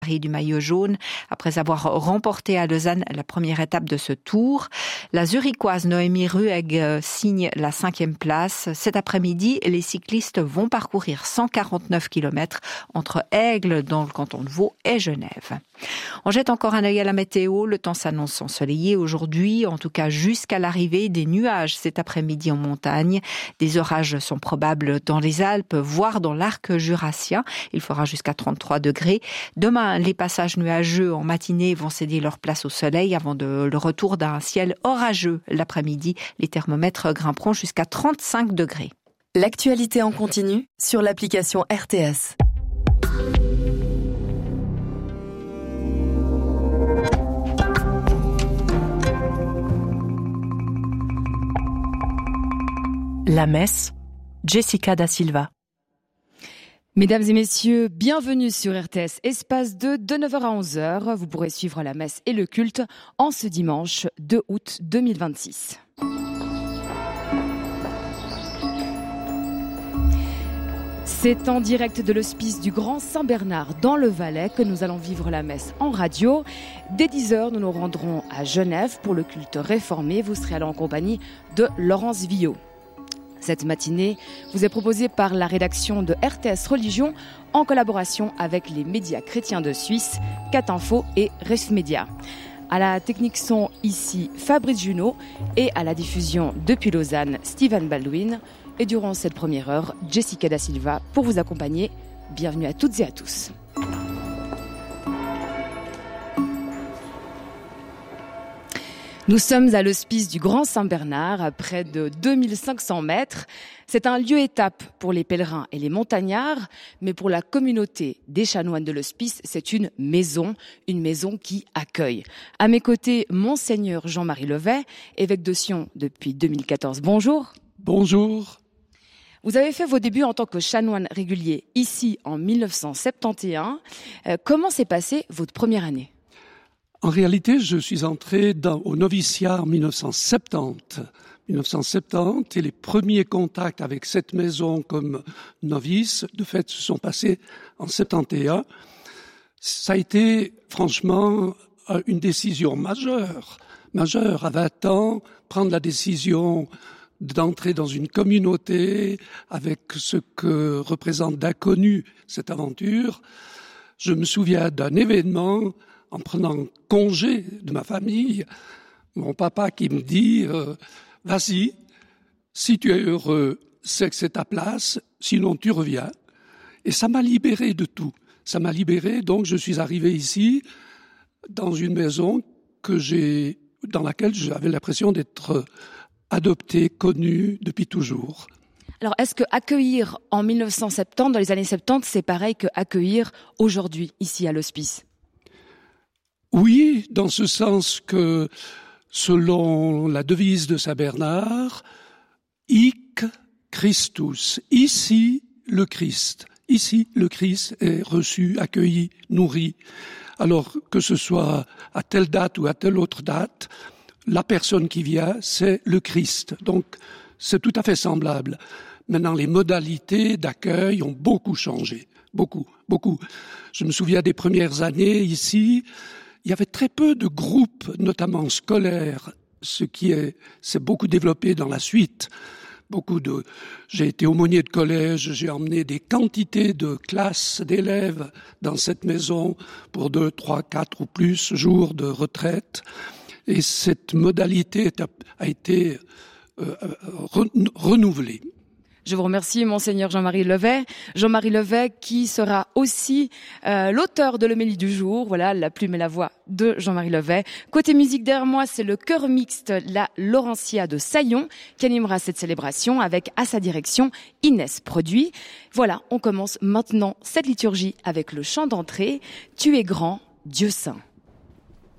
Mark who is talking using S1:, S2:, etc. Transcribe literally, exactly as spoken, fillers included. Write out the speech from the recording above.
S1: du maillot jaune après avoir remporté à Lausanne la première étape de ce tour. La Zurichoise Noémie Ruegg signe la cinquième place. Cet après-midi, les cyclistes vont parcourir cent quarante-neuf kilomètres entre Aigle, dans le canton de Vaud, et Genève. On jette encore un œil à la météo. Le temps s'annonce ensoleillé aujourd'hui, en tout cas jusqu'à l'arrivée des nuages cet après-midi en montagne. Des orages sont probables dans les Alpes, voire dans l'arc jurassien. Il fera jusqu'à trente-trois degrés. Demain, les passages nuageux en matinée vont céder leur place au soleil avant de, le retour d'un ciel orageux l'après-midi. Les thermomètres grimperont jusqu'à trente-cinq degrés.
S2: L'actualité en continu sur l'application R T S.
S3: La messe, Jessica da Silva.
S4: Mesdames et messieurs, bienvenue sur R T S Espace deux de neuf heures à onze heures. Vous pourrez suivre la messe et le culte en ce dimanche deux août deux mille vingt-six. C'est en direct de l'hospice du Grand Saint-Bernard dans le Valais que nous allons vivre la messe en radio. Dès dix heures, nous nous rendrons à Genève pour le culte réformé. Vous serez alors en compagnie de Laurence Villot. Cette matinée vous est proposée par la rédaction de R T S Religion en collaboration avec les médias chrétiens de Suisse, Cat Info et Ref Média. À la technique son ici Fabrice Junot et à la diffusion depuis Lausanne Steven Baldwin. Et durant cette première heure, Jessica da Silva pour vous accompagner. Bienvenue à toutes et à tous. Nous sommes à l'hospice du Grand Saint-Bernard, à près de deux mille cinq cents mètres. C'est un lieu-étape pour les pèlerins et les montagnards, mais pour la communauté des chanoines de l'hospice, c'est une maison, une maison qui accueille. À mes côtés, Monseigneur Jean-Marie Levet, évêque de Sion depuis deux mille quatorze. Bonjour.
S5: Bonjour.
S4: Vous avez fait vos débuts en tant que chanoine régulier ici en mille neuf cent soixante et onze. Euh, comment s'est passée votre première année ?
S5: En réalité, je suis entré dans, au noviciat en mille neuf cent soixante-dix. mille neuf cent soixante-dix et les premiers contacts avec cette maison comme novice, de fait, se sont passés en soixante et onze. Ça a été, franchement, une décision majeure. Majeure, à vingt ans, prendre la décision d'entrer dans une communauté avec ce que représente d'inconnu cette aventure. Je me souviens d'un événement en prenant congé de ma famille, mon papa qui me dit euh, « Vas-y, si tu es heureux, c'est que c'est ta place, sinon tu reviens ». Et ça m'a libéré de tout. Ça m'a libéré, donc je suis arrivé ici, dans une maison que j'ai, dans laquelle j'avais l'impression d'être adopté, connu depuis toujours.
S4: Alors, est-ce que accueillir en mille neuf cent soixante-dix, dans les années soixante-dix, c'est pareil que accueillir aujourd'hui, ici à l'hospice ?
S5: Oui, dans ce sens que, selon la devise de Saint-Bernard, « Hic Christus », ici le Christ. Ici, le Christ est reçu, accueilli, nourri. Alors, que ce soit à telle date ou à telle autre date, la personne qui vient, c'est le Christ. Donc, c'est tout à fait semblable. Maintenant, les modalités d'accueil ont beaucoup changé. Beaucoup, beaucoup. Je me souviens des premières années ici, il y avait très peu de groupes, notamment scolaires, ce qui est, s'est beaucoup développé dans la suite. Beaucoup de, j'ai été aumônier de collège, j'ai emmené des quantités de classes d'élèves dans cette maison pour deux, trois, quatre ou plus jours de retraite. Et cette modalité a été euh, renouvelée.
S4: Je vous remercie, Monseigneur Jean-Marie Levet. Jean-Marie Levet qui sera aussi euh, l'auteur de l'homélie du jour. Voilà, la plume et la voix de Jean-Marie Levet. Côté musique, derrière moi, c'est le chœur mixte La Laurentia de Saillon qui animera cette célébration avec à sa direction Inès Produit. Voilà, on commence maintenant cette liturgie avec le chant d'entrée. Tu es grand, Dieu saint.